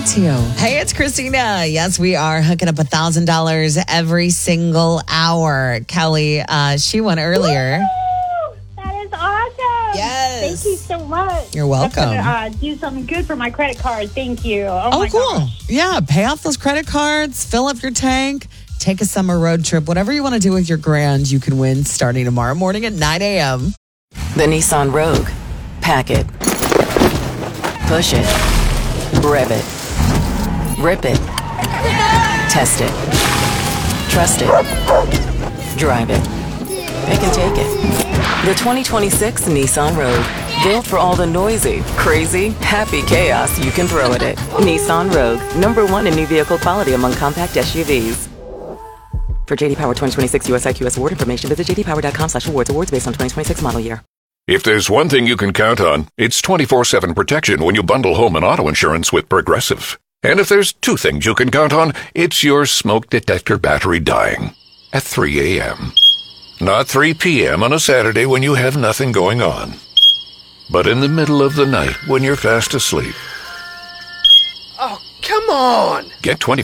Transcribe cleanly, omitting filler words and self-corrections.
to you. Hey, it's Christina. Yes, we are hooking up $1,000 every single hour. Kelly, she won earlier. Woo! That is awesome. Yes. Thank you so much. You're welcome. That's gonna, do something good for my credit card. Thank you. Oh my cool. gosh. Yeah, pay off those credit cards, fill up your tank, take a summer road trip. Whatever you want to do with your grand, you can win starting tomorrow morning at 9 a.m. The Nissan Rogue. Pack it. Push it. Rev it. Rip it. Test it. Trust it. Drive it. Pick and take it. The 2026 Nissan Rogue. Built for all the noisy, crazy, happy chaos you can throw at it. Nissan Rogue. #1 in new vehicle quality among compact SUVs. For JD Power 2026 US IQS award information, visit jdpower.com/awards. Awards based on 2026 model year. If there's one thing you can count on, it's 24/7 protection when you bundle home and auto insurance with Progressive. And if there's two things you can count on, it's your smoke detector battery dying at 3 a.m. Not 3 p.m. on a Saturday when you have nothing going on, but in the middle of the night when you're fast asleep. Oh, come on! Get 20